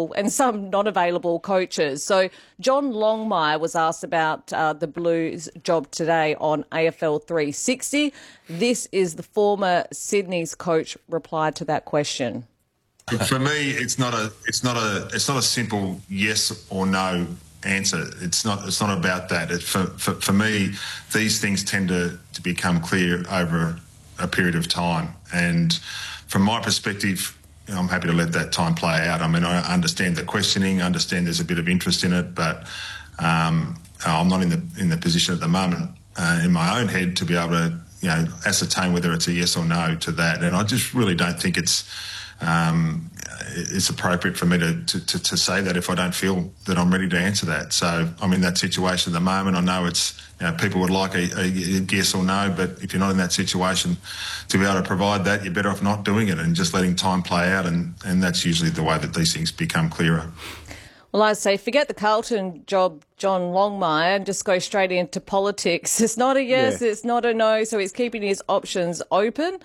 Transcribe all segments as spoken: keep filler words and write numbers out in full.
available and some not available coaches. So John Longmire was asked about uh, the Blues job today on A F L three sixty. This is the former Sydney's coach replied to that question. For me, it's not a, it's not a, it's not a simple yes or no answer. It's not, it's not about that. It, for, for for me, these things tend to, to become clear over a period of time. And from my perspective, you know, I'm happy to let that time play out. I mean, I understand the questioning, I understand there's a bit of interest in it, but um, I'm not in the in the position at the moment uh, in my own head to be able to, you know, ascertain whether it's a yes or no to that. And I just really don't think it's um, it's appropriate for me to, to, to say that if I don't feel that I'm ready to answer that. So I'm in that situation at the moment. I know it's, you know, people would like a, a yes or no, but if you're not in that situation to be able to provide that, you're better off not doing it and just letting time play out, and, and that's usually the way that these things become clearer. Well, I say forget the Carlton job, John Longmire, and just go straight into politics. It's not a yes, yeah. It's not a no, so he's keeping his options open.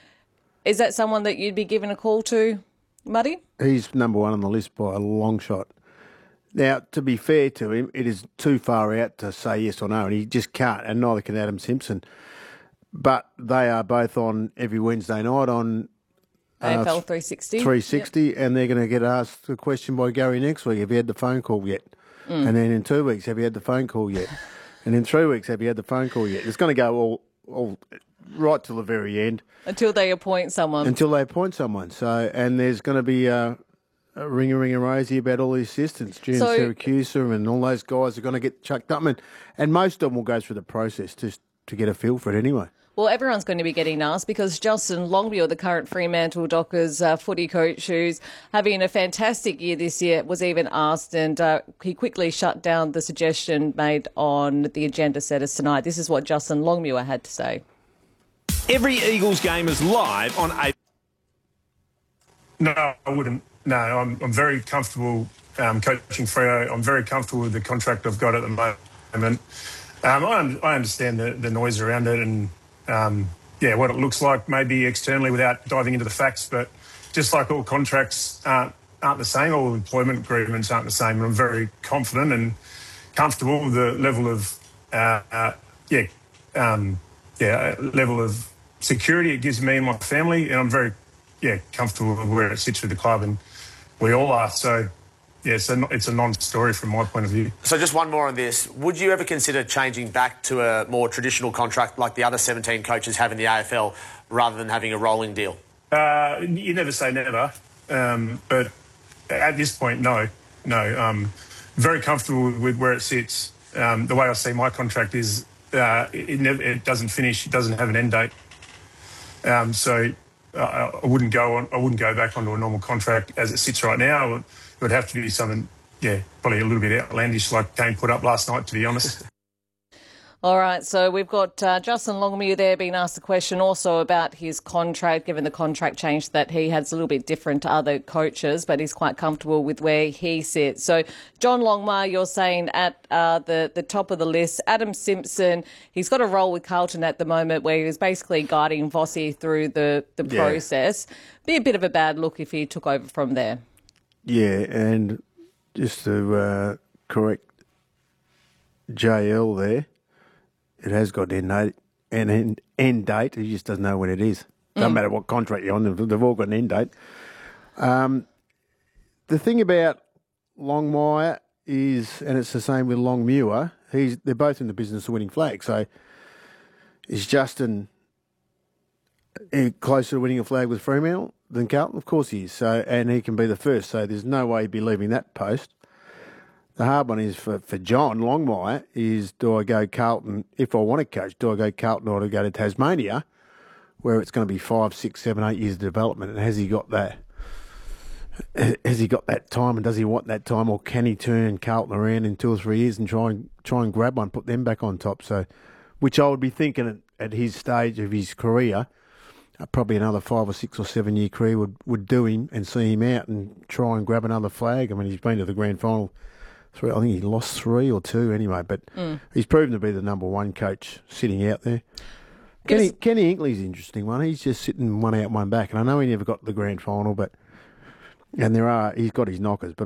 Is that someone that you'd be giving a call to, Muddy? He's number one on the list by a long shot. Now, to be fair to him, it is too far out to say yes or no, and he just can't, and neither can Adam Simpson. But they are both on every Wednesday night on uh, A F L three sixty. three sixty, yep. And they're going to get asked a question by Gary next week. Have you had the phone call yet? Mm. And then in two weeks, have you had the phone call yet? And in three weeks, have you had the phone call yet? It's going to go all, all right till the very end. Until they appoint someone. Until they appoint someone. So, and there's going to be uh, a ring a ring a rosy about all the assistants. June so, Syracuse and all those guys are going to get chucked up. And, and most of them will go through the process just to get a feel for it anyway. Well, everyone's going to be getting asked because Justin Longmuir, the current Fremantle Dockers uh, footy coach, who's having a fantastic year this year, was even asked, and uh, he quickly shut down the suggestion made on the agenda setters tonight. This is what Justin Longmuir had to say. Every Eagles game is live on A. No, I wouldn't. No, I'm, I'm very comfortable um, coaching Freo. I'm very comfortable with the contract I've got at the moment. Um, I, I understand the, the noise around it and, um, yeah, what it looks like maybe externally without diving into the facts. But just like all contracts aren't, aren't the same, all employment agreements aren't the same. And I'm very confident and comfortable with the level of, uh, uh, yeah, um, yeah, level of security it gives me and my family, and I'm very, yeah, comfortable with where it sits with the club, and we all are. So, yeah, so it's a non-story from my point of view. So just one more on this. Would you ever consider changing back to a more traditional contract like the other seventeen coaches have in the A F L rather than having a rolling deal? Uh, you never say never, um, but at this point, no. No, um, very comfortable with where it sits. Um, the way I see my contract is uh, it, it, never, it doesn't finish, it doesn't have an end date. Um, so uh, I wouldn't go on. I wouldn't go back onto a normal contract as it sits right now. It would, it would have to be something, yeah, probably a little bit outlandish, like Kane put up last night, to be honest. All right, so we've got uh, Justin Longmuir there being asked a question also about his contract, given the contract change that he has a little bit different to other coaches, but he's quite comfortable with where he sits. So John Longmire, you're saying at uh, the, the top of the list. Adam Simpson, he's got a role with Carlton at the moment where he was basically guiding Vossi through the, the yeah. process. Be a bit of a bad look if he took over from there. Yeah, and just to uh, correct J L there, it has got an end date, an end, end date. He just doesn't know when it is. Doesn't mm. matter what contract you're on, they've all got an end date. Um, the thing about Longmire is, and it's the same with Longmuir, he's they're both in the business of winning flags. So is Justin closer to winning a flag with Fremantle than Carlton? Of course he is. So, and he can be the first. So there's no way he'd be leaving that post. The hard one is for, for John Longmire is, do I go Carlton, if I want to coach, do I go Carlton or do I go to Tasmania, where it's going to be five, six, seven, eight years of development, and has he got that? Has he got that time, and does he want that time, or can he turn Carlton around in two or three years and try and try and grab one, put them back on top? So, which I would be thinking at, at his stage of his career, uh, probably another five or six or seven year career would, would do him and see him out and try and grab another flag. I mean, he's been to the grand final. Three, I think he lost three or two anyway, but mm. he's proven to be the number one coach sitting out there. Kenny, Kenny Hinkley's an interesting one. He's just sitting one out, one back, and I know he never got to the grand final, but and there are he's got his knockers, but